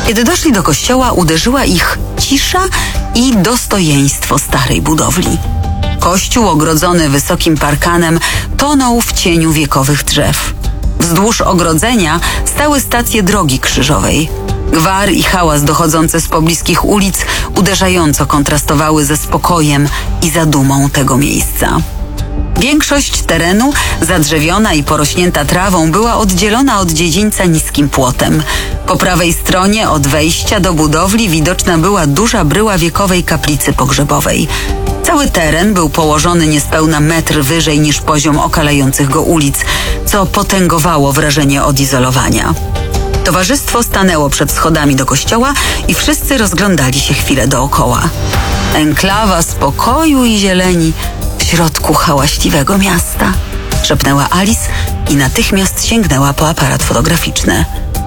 Kiedy doszli do kościoła, uderzyła ich cisza i dostojeństwo starej budowli. Kościół ogrodzony wysokim parkanem tonął w cieniu wiekowych drzew. Wzdłuż ogrodzenia stały stacje drogi krzyżowej. Gwar i hałas dochodzące z pobliskich ulic uderzająco kontrastowały ze spokojem i zadumą tego miejsca. Większość terenu, zadrzewiona i porośnięta trawą, była oddzielona od dziedzińca niskim płotem. Po prawej stronie od wejścia do budowli widoczna była duża bryła wiekowej kaplicy pogrzebowej. Cały teren był położony niespełna metr wyżej niż poziom okalających go ulic, co potęgowało wrażenie odizolowania. Towarzystwo stanęło przed schodami do kościoła i wszyscy rozglądali się chwilę dookoła. Enklawa spokoju i zieleni w środku hałaśliwego miasta, szepnęła Alice i natychmiast sięgnęła po aparat fotograficzny.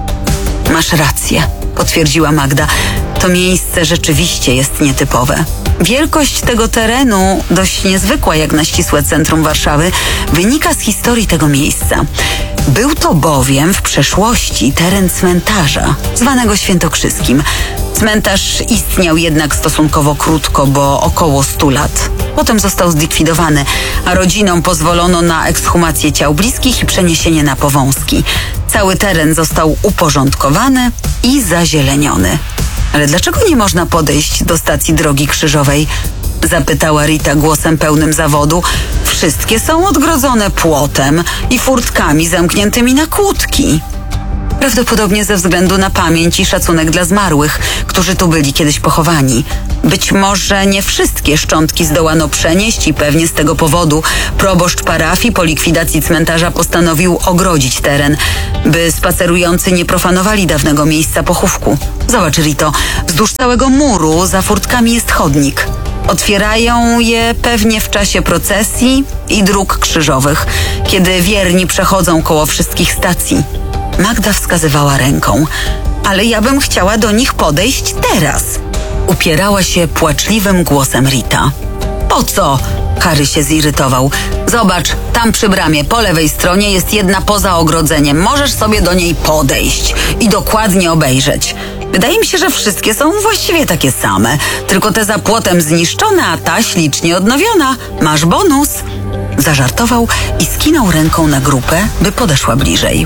Masz rację, potwierdziła Magda. To miejsce rzeczywiście jest nietypowe. Wielkość tego terenu, dość niezwykła jak na ścisłe centrum Warszawy, wynika z historii tego miejsca. Był to bowiem w przeszłości teren cmentarza, zwanego Świętokrzyskim. Cmentarz istniał jednak stosunkowo krótko, bo około 100 lat. Potem został zlikwidowany, a rodzinom pozwolono na ekshumację ciał bliskich i przeniesienie na Powązki. Cały teren został uporządkowany i zazieleniony. Ale dlaczego nie można podejść do stacji drogi krzyżowej? Zapytała Rita głosem pełnym zawodu. Wszystkie są odgrodzone płotem i furtkami zamkniętymi na kłódki. Prawdopodobnie ze względu na pamięć i szacunek dla zmarłych, którzy tu byli kiedyś pochowani. Być może nie wszystkie szczątki zdołano przenieść i pewnie z tego powodu proboszcz parafii po likwidacji cmentarza postanowił ogrodzić teren, by spacerujący nie profanowali dawnego miejsca pochówku. Zobacz, Rito, wzdłuż całego muru za furtkami jest chodnik. Otwierają je pewnie w czasie procesji i dróg krzyżowych, kiedy wierni przechodzą koło wszystkich stacji. Magda wskazywała ręką. Ale ja bym chciała do nich podejść teraz. Upierała się płaczliwym głosem Rita. Po co? Harry się zirytował. Zobacz, tam przy bramie po lewej stronie jest jedna poza ogrodzeniem. Możesz sobie do niej podejść i dokładnie obejrzeć. Wydaje mi się, że wszystkie są właściwie takie same, tylko te za płotem zniszczone, a ta ślicznie odnowiona. Masz bonus. Zażartował i skinął ręką na grupę, by podeszła bliżej.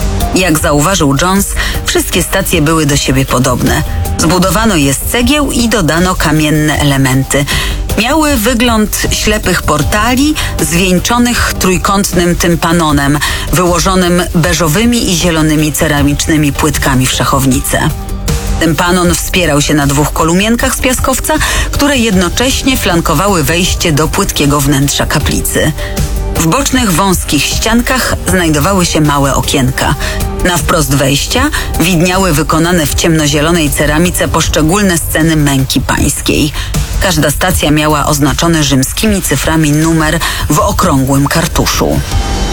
Jak zauważył Jones, wszystkie stacje były do siebie podobne. Zbudowano je z cegieł i dodano kamienne elementy. Miały wygląd ślepych portali zwieńczonych trójkątnym tympanonem, wyłożonym beżowymi i zielonymi ceramicznymi płytkami w szachownicę. Tympanon wspierał się na 2 kolumienkach z piaskowca, które jednocześnie flankowały wejście do płytkiego wnętrza kaplicy. W bocznych, wąskich ściankach znajdowały się małe okienka. Na wprost wejścia widniały wykonane w ciemnozielonej ceramice poszczególne sceny męki pańskiej. Każda stacja miała oznaczony rzymskimi cyframi numer w okrągłym kartuszu.